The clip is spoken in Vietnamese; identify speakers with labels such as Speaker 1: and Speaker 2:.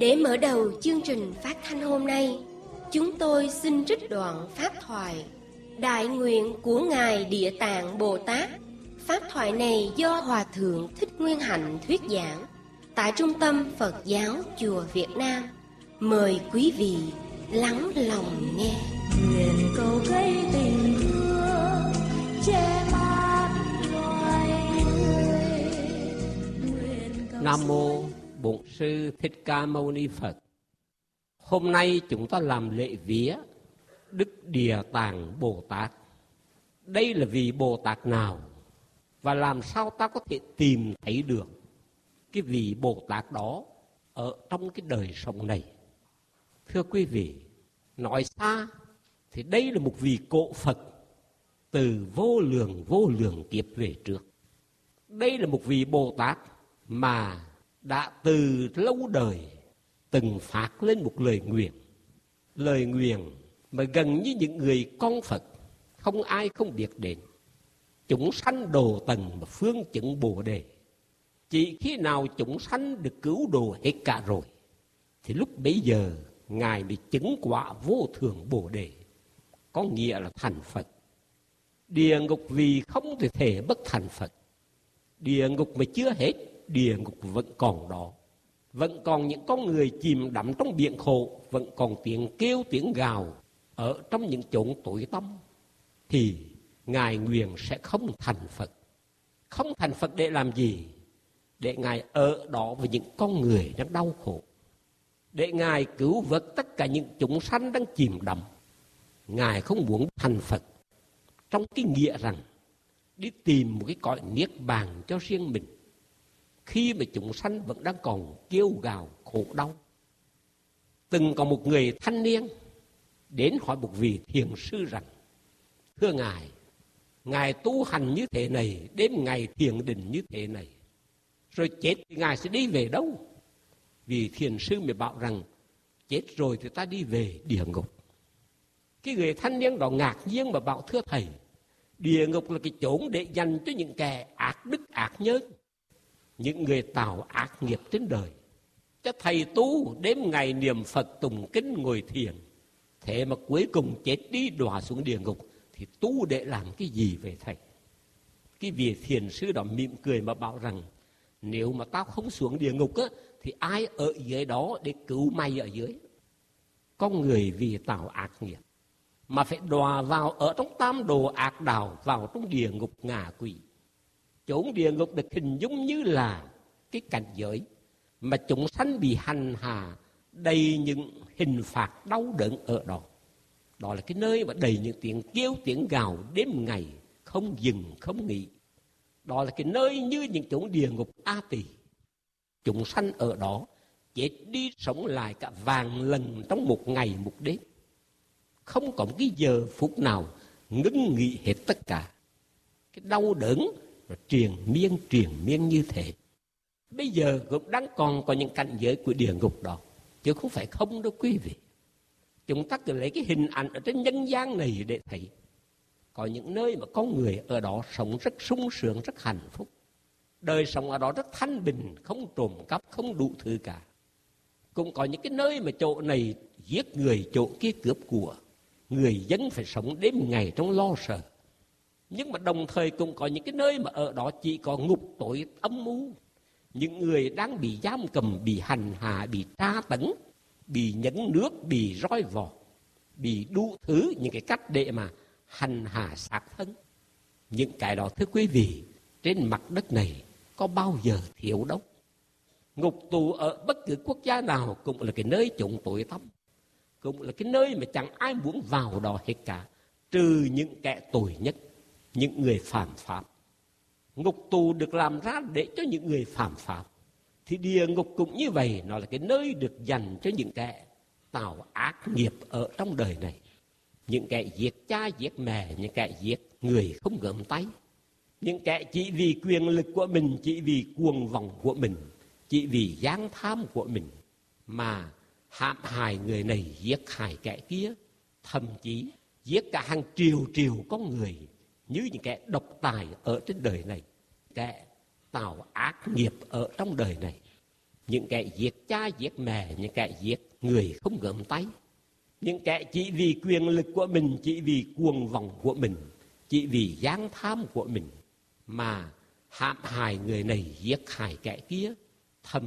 Speaker 1: Để mở đầu chương trình phát thanh hôm nay, chúng tôi xin trích đoạn pháp thoại Đại nguyện của Ngài Địa Tạng Bồ Tát. Pháp thoại này do Hòa Thượng Thích Nguyên Hạnh thuyết giảng tại Trung tâm Phật giáo Chùa Việt Nam. Mời quý vị lắng lòng nghe.
Speaker 2: Nguyện cầu cây tình thương che mát loài người.
Speaker 3: Nam mô Bổn Sư Thích Ca Mâu Ni Phật. Hôm nay chúng ta làm lễ vía Đức Địa Tạng Bồ Tát. Đây là vị Bồ Tát nào? Và làm sao ta có thể tìm thấy được cái vị Bồ Tát đó ở trong cái đời sống này? Thưa quý vị, nói xa thì đây là một vị cộ Phật từ vô lượng kiếp về trước. Đây là một vị Bồ Tát mà đã từ lâu đời từng phát lên một lời nguyện. Lời nguyện mà gần như những người con Phật không ai không biết đến. Chúng sanh độ tầng mà phương chứng Bồ Đề. Chỉ khi nào chúng sanh được cứu độ hết cả rồi, thì lúc bấy giờ Ngài mới chứng quả vô thượng Bồ Đề, có nghĩa là thành Phật. Địa ngục vì không thể bất thành Phật. Địa ngục mà chưa hết, địa ngục vẫn còn đó. Vẫn còn những con người chìm đắm trong biển khổ, vẫn còn tiếng kêu tiếng gào ở trong những chốn tối tăm. Thì Ngài nguyện sẽ không thành Phật. Không thành Phật để làm gì? Để Ngài ở đó với những con người đang đau khổ, để Ngài cứu vớt tất cả những chúng sanh đang chìm đắm. Ngài không muốn thành Phật trong cái nghĩa rằng đi tìm một cái cõi niết bàn cho riêng mình, khi mà chúng sanh vẫn đang còn kêu gào khổ đau. Từng có một người thanh niên đến hỏi một vị thiền sư rằng: thưa Ngài, Ngài tu hành như thế này, đêm ngày thiền định như thế này, rồi chết thì Ngài sẽ đi về đâu? Vì thiền sư mới bảo rằng chết rồi thì ta đi về địa ngục. Cái người thanh niên đó ngạc nhiên mà bảo: thưa Thầy, địa ngục là cái chốn để dành cho những kẻ ác đức ác nhân, những người tạo ác nghiệp trên đời. Cho Thầy tu đêm ngày niệm Phật tùng kinh ngồi thiền, thế mà cuối cùng chết đi đọa xuống địa ngục, thì tu để làm cái gì về Thầy? Cái vị thiền sư đó mỉm cười mà bảo rằng: nếu mà tao không xuống địa ngục á, thì ai ở dưới đó để cứu mày ở dưới? Con người vì tạo ác nghiệp mà phải đọa vào ở trong tam đồ ác đạo, vào trong địa ngục ngạ quỷ. Chốn địa ngục được hình dung như là cái cảnh giới mà chúng sanh bị hành hạ, đầy những hình phạt đau đớn ở đó. Đó là cái nơi mà đầy những tiếng kêu tiếng gào đêm ngày không dừng không nghỉ. Đó là cái nơi như những chốn địa ngục A Tỳ. Chúng sanh ở đó chết đi sống lại cả vạn lần trong một ngày một đêm, không có một cái giờ phút nào ngưng nghỉ hết tất cả. Cái đau đớn triền miên như thế. Bây giờ cũng đang còn có những cảnh giới của địa ngục đó, chứ không phải không đâu quý vị. Chúng ta cứ lấy cái hình ảnh ở trên nhân gian này để thấy có những nơi mà con người ở đó sống rất sung sướng, rất hạnh phúc. Đời sống ở đó rất thanh bình, không trộm cắp, không đủ thứ cả. Cũng có những cái nơi mà chỗ này giết người, chỗ kia cướp của. Người dân phải sống đêm ngày trong lo sợ. Nhưng mà đồng thời cũng có những cái nơi mà ở đó chỉ có ngục tối âm mưu. Những người đang bị giam cầm, bị hành hạ, bị tra tấn, bị nhấn nước, bị roi vò, bị đủ thứ những cái cách để mà hành hạ xác thân. Những cái đó thưa quý vị, trên mặt đất này có bao giờ thiếu đâu. Ngục tù ở bất cứ quốc gia nào cũng là cái nơi chốn tối tăm, cũng là cái nơi mà chẳng ai muốn vào đó hết cả, trừ những kẻ tội nhất, những người phạm pháp. Ngục tù được làm ra để cho những người phạm pháp, thì địa ngục cũng như vậy, nó là cái nơi được dành cho những kẻ tạo ác nghiệp ở trong đời này. Những kẻ giết cha giết mẹ, những kẻ giết người không gớm tay, những kẻ chỉ vì quyền lực của mình, chỉ vì cuồng vọng của mình, chỉ vì gian tham của mình mà hãm hại người này, giết hại kẻ kia, thậm chí giết cả hàng triệu con người, như những kẻ độc tài ở trên đời này, kẻ tạo ác nghiệp ở trong đời này. những kẻ giết cha giết mẹ, những kẻ giết người không gớm tay, những kẻ chỉ vì quyền lực của mình, chỉ vì cuồng vọng của mình, chỉ vì gian tham của mình mà hãm hại người này giết hại kẻ kia.